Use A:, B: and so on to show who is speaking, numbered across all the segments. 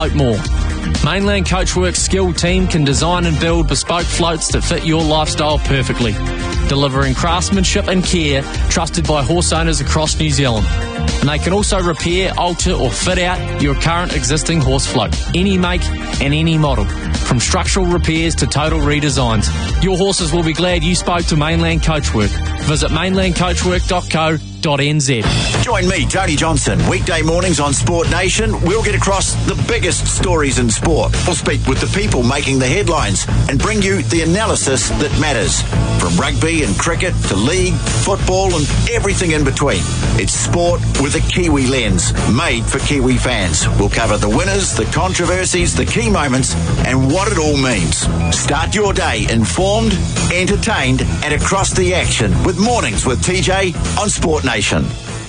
A: more. Mainland Coachworks skilled team can design and build bespoke floats that fit your lifestyle perfectly, delivering craftsmanship and care trusted by horse owners across New Zealand. And they can also repair, alter or fit out your current existing horse float, any make and any model, from structural repairs to total redesigns. Your horses will be glad you spoke to Mainland Coachwork. Visit mainlandcoachwork.co.nz.
B: Join me, Tony Johnson, weekday mornings on Sport Nation. We'll get across the biggest stories in sport. We'll speak with the people making the headlines and bring you the analysis that matters. From rugby and cricket to league, football and everything in between. It's sport with a Kiwi lens, made for Kiwi fans. We'll cover the winners, the controversies, the key moments and what it all means. Start your day informed, entertained and across the action with Mornings with TJ on Sport Nation.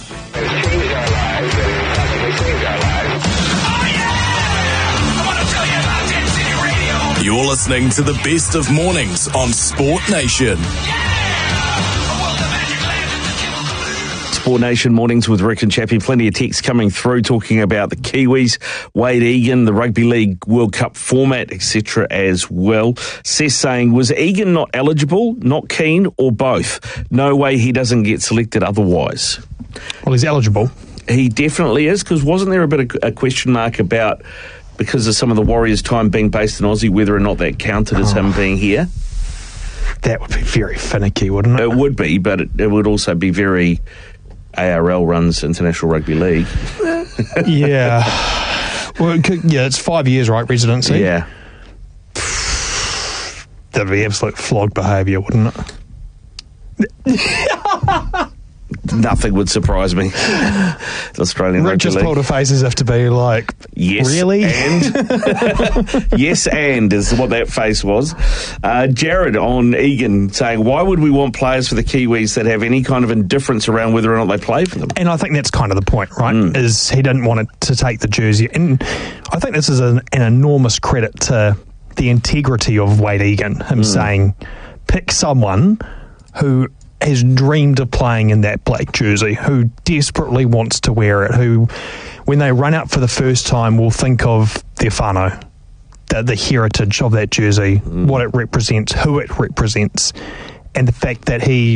C: You're listening to the best of mornings on Sport Nation.
D: Sport Nation mornings with Rick and Chappie. Plenty of texts coming through talking about the Kiwis, Wade Egan, the Rugby League World Cup format, etc. as well. Seth saying, was Egan not eligible, not keen, or both? No way he doesn't get selected otherwise.
E: Well, he's eligible.
D: He definitely is, because wasn't there a bit of a question mark about, because of some of the Warriors' time being based in Aussie, whether or not that counted as him being here?
E: That would be very finicky, wouldn't it?
D: It would be, but it would also be very... ARL runs International Rugby League.
E: Yeah. Well, it's 5 years, right, residency?
D: Yeah.
E: That'd be absolute flog behaviour, wouldn't it?
D: Nothing would surprise me. The Australian
E: Rick
D: Rugby
E: just
D: League.
E: pulled a face as if to be like,
D: yes,
E: really?
D: And yes, and is what that face was. Jared on Egan saying, why would we want players for the Kiwis that have any kind of indifference around whether or not they play for them?
E: And I think that's kind of the point, right? Is he didn't want to take the jersey. And I think this is an enormous credit to the integrity of Wade Egan, him saying, pick someone who has dreamed of playing in that black jersey, who desperately wants to wear it, who, when they run out for the first time, will think of their whānau, the heritage of that jersey, what it represents, who it represents, and the fact that he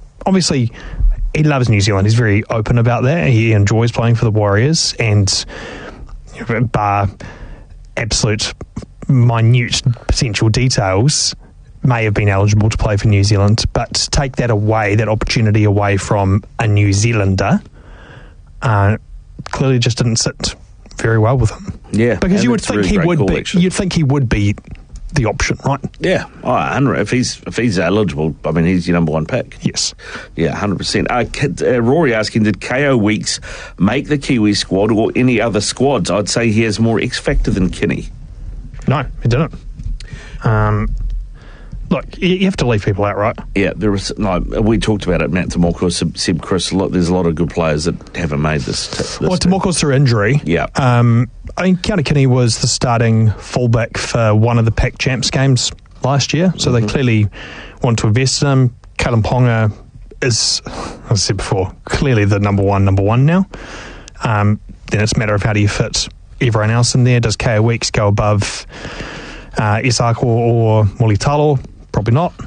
E: loves New Zealand. He's very open about that. He enjoys playing for the Warriors, and bar absolute minute potential details, may have been eligible to play for New Zealand, but to take that away, that opportunity away from a New Zealander, clearly just didn't sit very well with him.
D: Yeah,
E: because you would think he would be. You'd think he would be the option, right?
D: Yeah, if he's eligible, I mean, he's your number one pick.
E: Yes.
D: Yeah, 100%. Rory asking, did KO Weeks make the Kiwi squad or any other squads? I'd say he has more X factor than Kinney.
E: No, he didn't. Look, you have to leave people out, right?
D: Yeah, there was. No, we talked about it. Matt Tomoko, Seb Chris. There's a lot of good players that haven't made this.
E: Well, Tomoko's through injury.
D: Yeah.
E: I mean, Keanu Kinney was the starting fullback for one of the Pac Champs games last year, so they clearly want to invest in him. Kalen Ponga is, as I said before, clearly the number one now. Then it's a matter of how do you fit everyone else in there. Does KO Weeks go above Isako or Mulitalo? Probably not.